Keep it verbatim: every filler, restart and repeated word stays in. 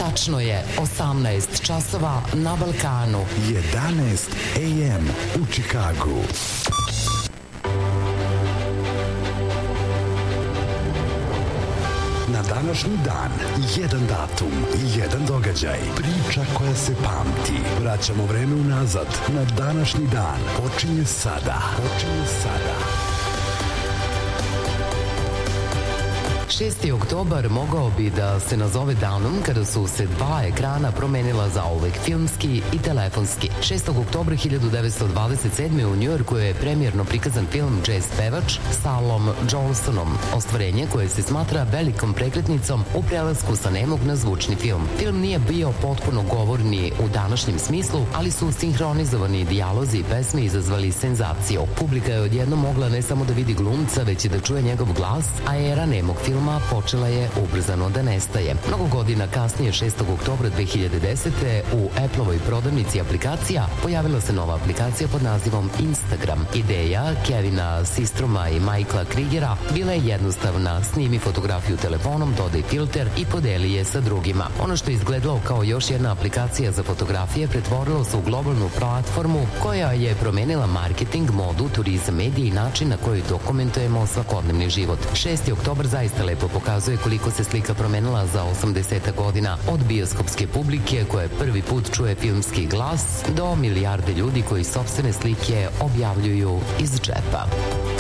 Tačno je osamnaest časova na Balkanu. jedanaest a m u Čikagu. Na današnji dan, jedan datum, jedan događaj, priča koja se pamti. Vraćamo vreme unazad na današnji dan. Počinje sada. Počinje sada. šesti oktobar mogao bi da se nazove danom kada su se dva ekrana promenila zauvek, filmski i telefonski. šestog oktobra hiljadu devetsto dvadeset sedme. u Njujorku je premijerno prikazan film Jazz pevač sa Alom Jolsonom, ostvarenje koje se smatra velikom prekretnicom u prelasku sa nemog na zvučni film. Film nije bio potpuno govorni u današnjem smislu, ali su sinhronizovani dijalozi i pesme izazvali senzaciju. Publika je odjednom mogla ne samo da vidi glumca, već i da čuje njegov glas, a era nemog filma počela je ubrzano da nestaje. Mnogo godina kasnije, šestog oktobra dve hiljade desete. u Appleovoj prodavnici aplikacija pojavila se nova aplikacija pod nazivom Instagram. Ideja Kevina Systroma i Michaela Krigera bila je jednostavna: snimi fotografiju telefonom, dodaj filter i podeli je sa drugima. Ono što je izgledalo kao još jedna aplikacija za fotografije pretvorilo se u globalnu platformu koja je promenila marketing, modu, turizam, medije i način na koji dokumentujemo svakodnevni život. šesti oktobar zaista lepo pokazuje koliko se slika promenila za osamdeset godina, od bioskopske publike koja prvi put čuje filmski glas do milijarde ljudi koji sopstvene slike objavljuju iz džepa.